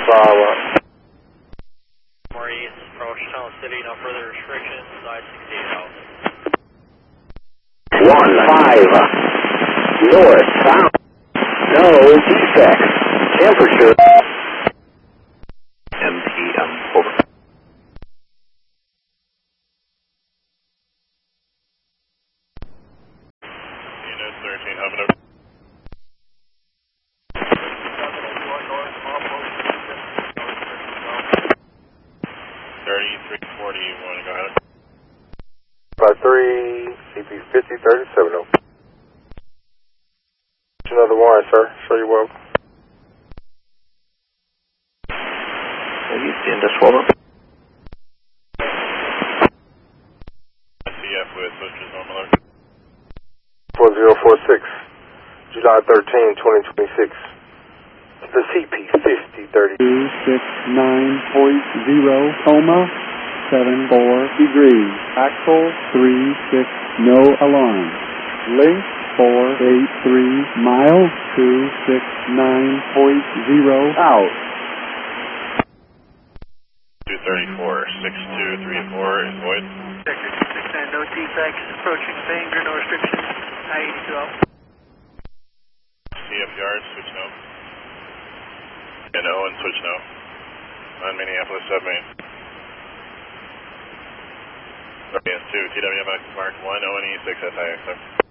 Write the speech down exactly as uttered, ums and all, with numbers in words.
Iowa. More east, approach Tunnel City, no further restrictions, I sixty-eight out. one five, north, south, no defects, temperature. M P M, over. Unit thirteen, have it over. thirty-three forty, you want to go ahead? five three, C P fifty thirty-seven oh. Another one, sir. Show you well. Maybe it's in the swallow. C F with switches on Miller. four zero four six, July thirteenth, twenty twenty-six. The C P fifty thirty. two six nine point zero, coma, seven four degrees. Axle three six, no alarm. Link four eight three miles, two six nine point zero, out. two thirty-four, six two three four is void. Sector two six nine, no defects, approaching Bangor, no restrictions, I eighty-two out. C F yard, switch no. And Owen, switch no. On Minneapolis, submain. W S two, T W M X Mark one, O N E six S I X, sir.